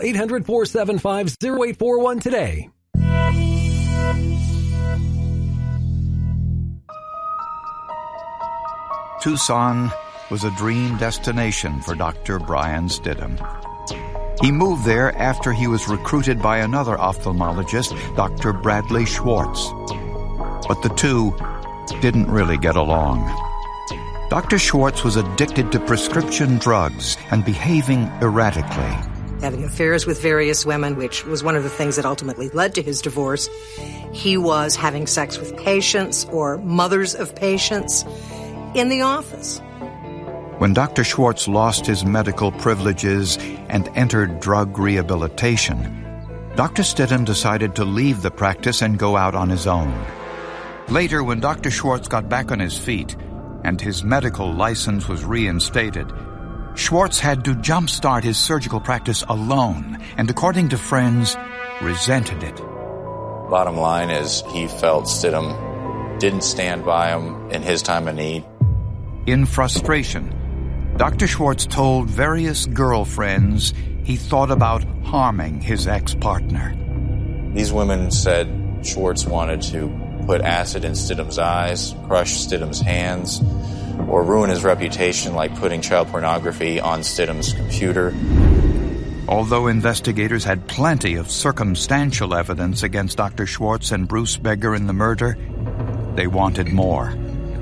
800-475-0841 today. Tucson was a dream destination for Dr. Brian Stidham. He moved there after he was recruited by another ophthalmologist, Dr. Bradley Schwartz. But the two didn't really get along. Dr. Schwartz was addicted to prescription drugs and behaving erratically. Having affairs with various women, which was one of the things that ultimately led to his divorce. He was having sex with patients or mothers of patients in the office. When Dr. Schwartz lost his medical privileges and entered drug rehabilitation, Dr. Stidham decided to leave the practice and go out on his own. Later, when Dr. Schwartz got back on his feet and his medical license was reinstated, Schwartz had to jumpstart his surgical practice alone and, according to friends, resented it. Bottom line is he felt Stidham didn't stand by him in his time of need. In frustration, Dr. Schwartz told various girlfriends he thought about harming his ex-partner. These women said Schwartz wanted to put acid in Stidham's eyes, crush Stidham's hands, or ruin his reputation like putting child pornography on Stidham's computer. Although investigators had plenty of circumstantial evidence against Dr. Schwartz and Bruce Beggar in the murder, they wanted more.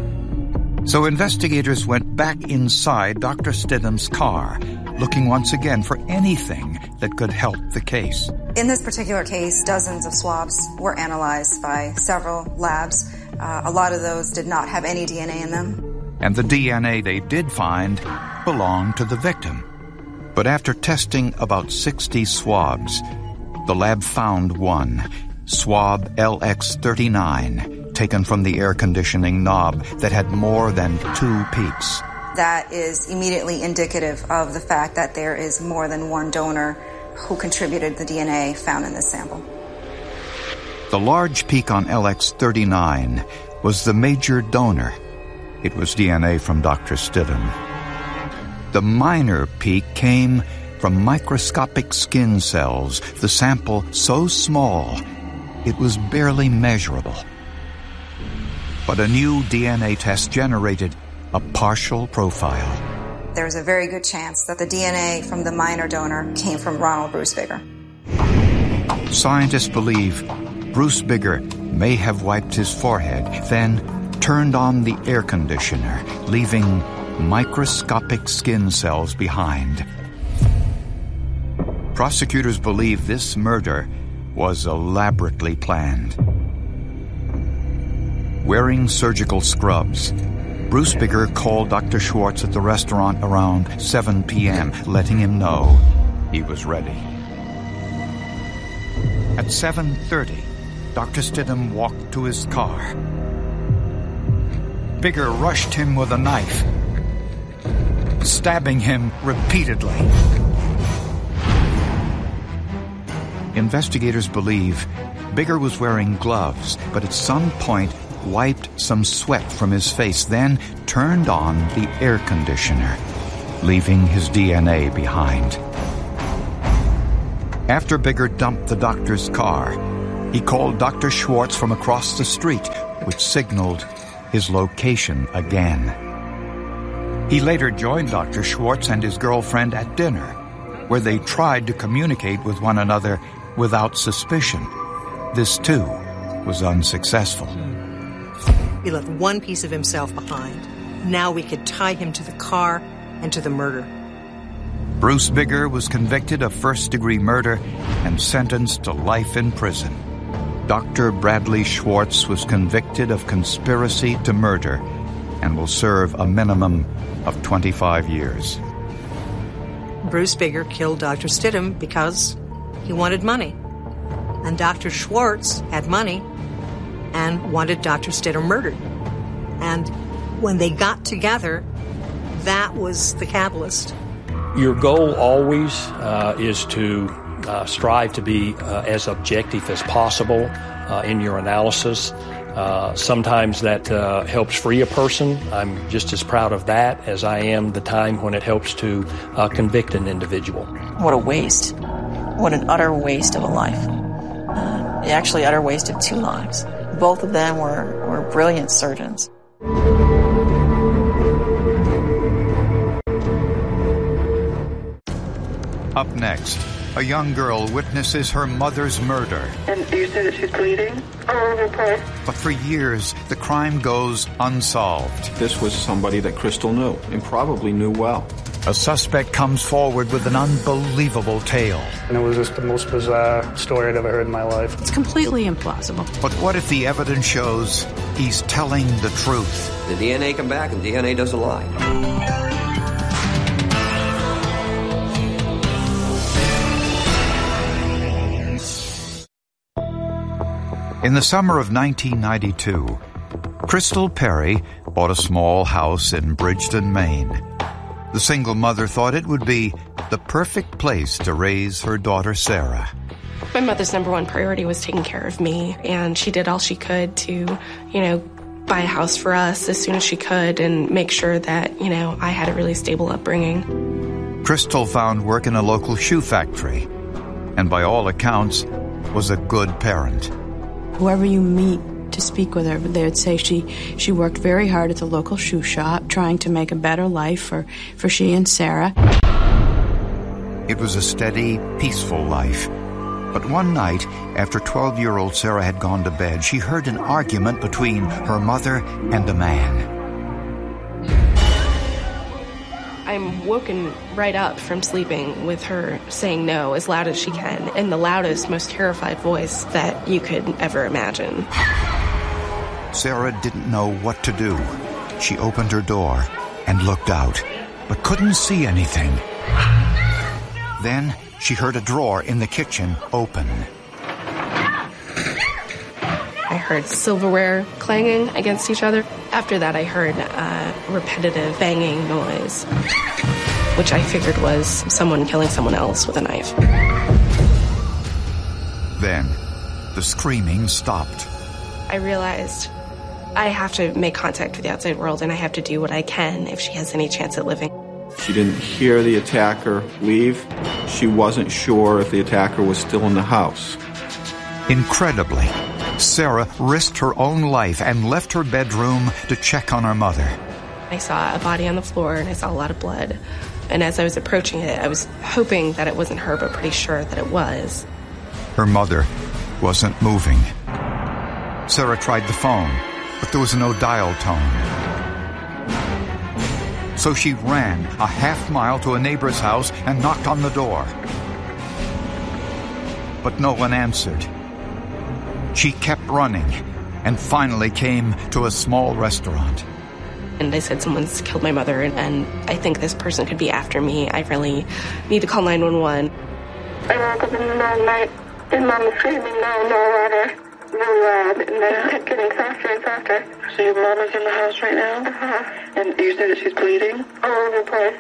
So investigators went back inside Dr. Stidham's car, looking once again for anything that could help the case. In this particular case, dozens of swabs were analyzed by several labs. A lot of those did not have any DNA in them. And the DNA they did find belonged to the victim. But after testing about 60 swabs, the lab found one, swab LX39, taken from the air conditioning knob that had more than 2 peaks. That is immediately indicative of the fact that there is more than one donor who contributed the DNA found in this sample. The large peak on LX39 was the major donor. It was DNA from Dr. Stidham. The minor peak came from microscopic skin cells, the sample so small it was barely measurable. But a new DNA test generated a partial profile. There's a very good chance that the DNA from the minor donor came from Ronald Bruce Beggar. Scientists believe Bruce Beggar may have wiped his forehead, then turned on the air conditioner, leaving microscopic skin cells behind. Prosecutors believe this murder was elaborately planned. Wearing surgical scrubs, Bruce Beggar called Dr. Schwartz at the restaurant around 7 p.m., letting him know he was ready. At 7:30, Dr. Stidham walked to his car. Beggar rushed him with a knife, stabbing him repeatedly. Investigators believe Beggar was wearing gloves, but at some point wiped some sweat from his face, then turned on the air conditioner, leaving his DNA behind. After Beggar dumped the doctor's car, he called Dr. Schwartz from across the street, which signaled his location again. He later joined Dr. Schwartz and his girlfriend at dinner, where they tried to communicate with one another without suspicion. This, too, was unsuccessful. He left one piece of himself behind. Now we could tie him to the car and to the murder. Bruce Beggar was convicted of first-degree murder and sentenced to life in prison. Dr. Bradley Schwartz was convicted of conspiracy to murder and will serve a minimum of 25 years. Bruce Beggar killed Dr. Stidham because he wanted money. And Dr. Schwartz had money and wanted Dr. Stidham murdered. And when they got together, that was the catalyst. Your goal always is to strive to be as objective as possible in your analysis. Sometimes that helps free a person. I'm just as proud of that as I am the time when it helps to convict an individual. What a waste. What an utter waste of a life. Actually, utter waste of 2 lives. Both of them were brilliant surgeons. Up next, a young girl witnesses her mother's murder. And you say that she's bleeding all over the place. But for years, the crime goes unsolved. This was somebody that Crystal knew, and probably knew well. A suspect comes forward with an unbelievable tale. And it was just the most bizarre story I'd ever heard in my life. It's completely implausible. But what if the evidence shows he's telling the truth? The DNA come back, and DNA doesn't lie. In the summer of 1992, Crystal Perry bought a small house in Bridgeton, Maine. The single mother thought it would be the perfect place to raise her daughter, Sarah. My mother's number one priority was taking care of me, and she did all she could to, buy a house for us as soon as she could and make sure that, I had a really stable upbringing. Crystal found work in a local shoe factory, and by all accounts, was a good parent. Whoever you meet to speak with her, they would say she worked very hard at the local shoe shop, trying to make a better life for she and Sarah. It was a steady, peaceful life. But one night, after 12-year-old Sarah had gone to bed, she heard an argument between her mother and a man. I'm woken right up from sleeping with her saying no as loud as she can, in the loudest, most terrified voice that you could ever imagine. Sarah didn't know what to do. She opened her door and looked out, but couldn't see anything. Then she heard a drawer in the kitchen open. I heard silverware clanging against each other. After that, I heard a repetitive banging noise, which I figured was someone killing someone else with a knife. Then the screaming stopped. I realized I have to make contact with the outside world, and I have to do what I can if she has any chance at living. She didn't hear the attacker leave. She wasn't sure if the attacker was still in the house. Incredibly, Sarah risked her own life and left her bedroom to check on her mother. I saw a body on the floor, and I saw a lot of blood. And as I was approaching it, I was hoping that it wasn't her, but pretty sure that it was. Her mother wasn't moving. Sarah tried the phone, but there was no dial tone. So she ran a half-mile to a neighbor's house and knocked on the door. But no one answered. She kept running and finally came to a small restaurant. And they said, someone's killed my mother, and I think this person could be after me. I really need to call 911. I woke up in the middle of the night, and Mom was screaming, no water, really loud, and then it kept getting softer and softer. So your mom is in the house right now? Uh-huh. And you said that she's bleeding? All over the place.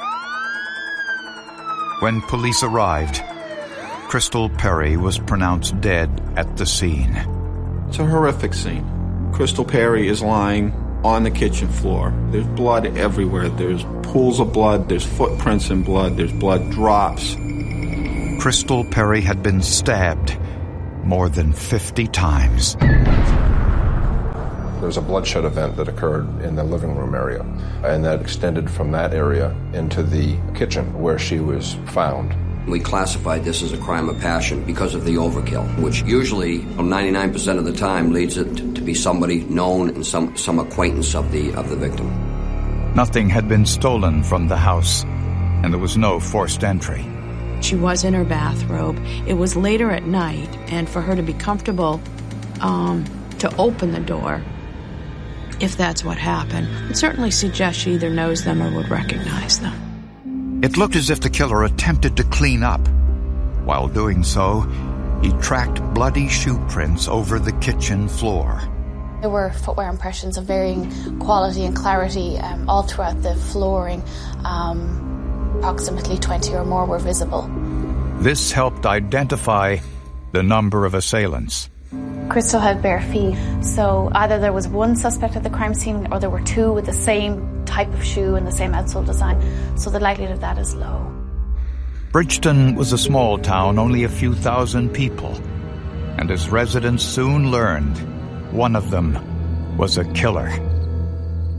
When police arrived, Crystal Perry was pronounced dead at the scene. It's a horrific scene. Crystal Perry is lying on the kitchen floor. There's blood everywhere. There's pools of blood. There's footprints in blood. There's blood drops. Crystal Perry had been stabbed more than 50 times. There was a bloodshed event that occurred in the living room area, and that extended from that area into the kitchen where she was found. We classified this as a crime of passion because of the overkill, which usually, 99% of the time, leads it to be somebody known and some acquaintance of the victim. Nothing had been stolen from the house, and there was no forced entry. She was in her bathrobe. It was later at night, and for her to be comfortable to open the door, if that's what happened, it certainly suggests she either knows them or would recognize them. It looked as if the killer attempted to clean up. While doing so, he tracked bloody shoe prints over the kitchen floor. There were footwear impressions of varying quality and clarity all throughout the flooring. Approximately 20 or more were visible. This helped identify the number of assailants. Crystal had bare feet, so either there was one suspect at the crime scene or there were two with the same type of shoe and the same outsole design, so the likelihood of that is low. Bridgeton was a small town, only a few thousand people, and as residents soon learned, one of them was a killer.